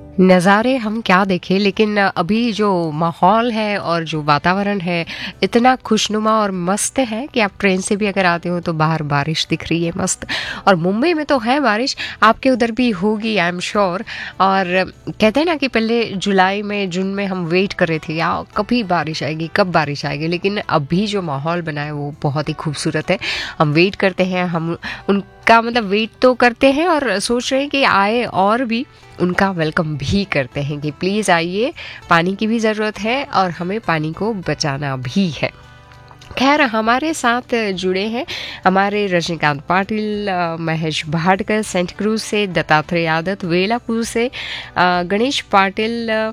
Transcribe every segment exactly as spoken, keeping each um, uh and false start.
नज़ारे हम क्या देखें, लेकिन अभी जो माहौल है और जो वातावरण है इतना खुशनुमा और मस्त है कि आप ट्रेन से भी अगर आते हो तो बाहर बारिश दिख रही है मस्त। और मुंबई में तो है बारिश, आपके उधर भी होगी आई एम श्योर। और कहते हैं ना कि पहले जुलाई में जून में हम वेट कर रहे थे यार कभी बारिश आएगी कब बारिश आएगी, लेकिन अभी जो माहौल बना है वो बहुत ही खूबसूरत है। हम वेट करते हैं, हम उनका मतलब वेट तो करते हैं और सोच रहे हैं कि आए और भी उनका वेलकम भी करते हैं कि प्लीज़ आइए, पानी की भी ज़रूरत है और हमें पानी को बचाना भी है। खैर हमारे साथ जुड़े हैं हमारे रजनीकांत पाटिल, अ, महेश भाटकर सेंट क्रूज से, दत्तात्रेय यादव वेलापुर से, अ, गणेश पाटिल, अ,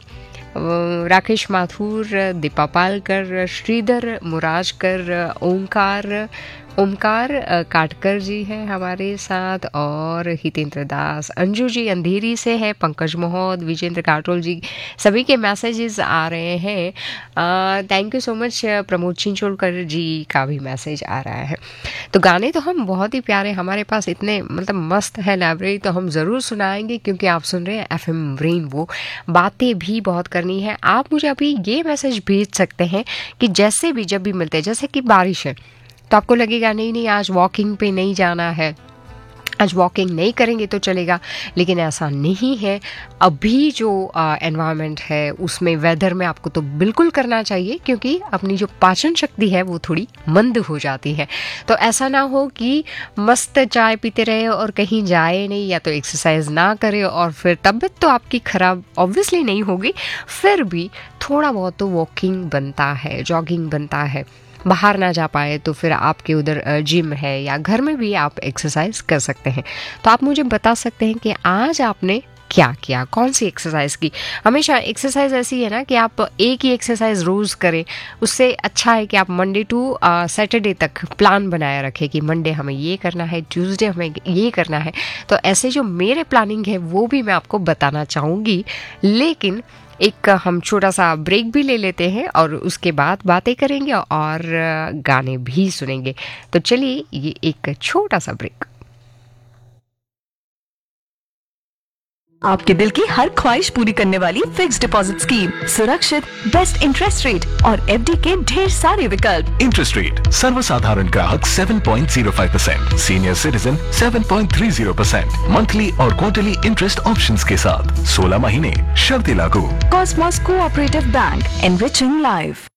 राकेश माथुर, दीपा पालकर, श्रीधर मुराजकर, ओंकार ओमकार अ, काटकर जी हैं हमारे साथ, और हितेंद्र दास, अंजू जी अंधेरी से है, पंकज मोहद, विजेंद्र काटोल जी, सभी के मैसेजेस आ रहे हैं। Thank you so much. Pramod Chincholkar जी का भी मैसेज आ रहा है। तो गाने तो हम बहुत ही प्यारे, हमारे पास इतने मतलब मस्त है लाइब्रेरी, तो हम ज़रूर सुनाएंगे क्योंकि आप सुन रहे हैं एफ एम रेनबो। बातें भी बहुत करनी है। आप मुझे अभी ये मैसेज भेज सकते हैं कि जैसे भी जब भी मिलते हैं, जैसे कि बारिश है तो आपको लगेगा नहीं नहीं आज वॉकिंग पे नहीं जाना है, आज वॉकिंग नहीं करेंगे तो चलेगा, लेकिन ऐसा नहीं है। अभी जो एनवायरनमेंट है उसमें, वेदर में आपको तो बिल्कुल करना चाहिए क्योंकि अपनी जो पाचन शक्ति है वो थोड़ी मंद हो जाती है। तो ऐसा ना हो कि मस्त चाय पीते रहे और कहीं जाए नहीं, या तो एक्सरसाइज ना करे और फिर तबीयत तो आपकी ख़राब ऑब्वियसली नहीं होगी, फिर भी थोड़ा बहुत तो वॉकिंग बनता है, जॉगिंग बनता है। बाहर ना जा पाए तो फिर आपके उधर जिम है या घर में भी आप एक्सरसाइज कर सकते हैं। तो आप मुझे बता सकते हैं कि आज आपने क्या किया, कौन सी एक्सरसाइज की। हमेशा एक्सरसाइज ऐसी है ना कि आप एक ही एक्सरसाइज रोज़ करें, उससे अच्छा है कि आप मंडे टू सैटरडे तक प्लान बनाए रखें कि मंडे हमें ये करना है, ट्यूसडे हमें ये करना है। तो ऐसे जो मेरे प्लानिंग है वो भी मैं आपको बताना चाहूँगी, लेकिन एक हम छोटा सा ब्रेक भी ले लेते हैं और उसके बाद बातें करेंगे और गाने भी सुनेंगे। तो चलिए ये एक छोटा सा ब्रेक। आपके दिल की हर ख्वाहिश पूरी करने वाली फिक्स्ड डिपॉजिट स्कीम, सुरक्षित, बेस्ट इंटरेस्ट रेट और एफडी के ढेर सारे विकल्प। इंटरेस्ट रेट सर्वसाधारण ग्राहक सात पॉइंट शून्य पाँच परसेंट, सीनियर सिटीजन सात पॉइंट तीस परसेंट, मंथली और क्वार्टरली इंटरेस्ट ऑप्शंस के साथ सोलह महीने, शर्तें लागू। Cosmos cooperative bank, enriching life.